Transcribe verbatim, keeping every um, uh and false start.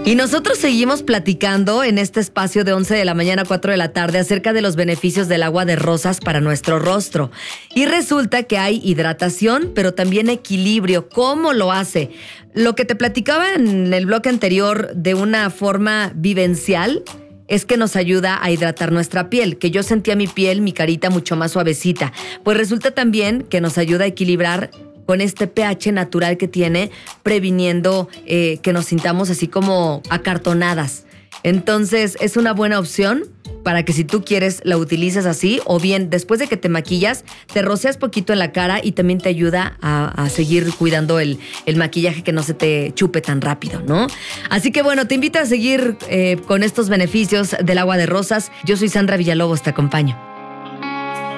Y nosotros seguimos platicando en este espacio de once de la mañana a cuatro de la tarde acerca de los beneficios del agua de rosas para nuestro rostro. Y resulta que hay hidratación, pero también equilibrio. ¿Cómo lo hace? Lo que te platicaba en el bloque anterior de una forma vivencial es que nos ayuda a hidratar nuestra piel, que yo sentía mi piel, mi carita mucho más suavecita. Pues resulta también que nos ayuda a equilibrar con este pH natural que tiene, previniendo eh, que nos sintamos así como acartonadas. Entonces, es una buena opción para que si tú quieres la utilices así, o bien después de que te maquillas, te roceas poquito en la cara y también te ayuda a, a seguir cuidando el, el maquillaje, que no se te chupe tan rápido, ¿no? Así que bueno, te invito a seguir eh, con estos beneficios del agua de rosas. Yo soy Sandra Villalobos, te acompaño.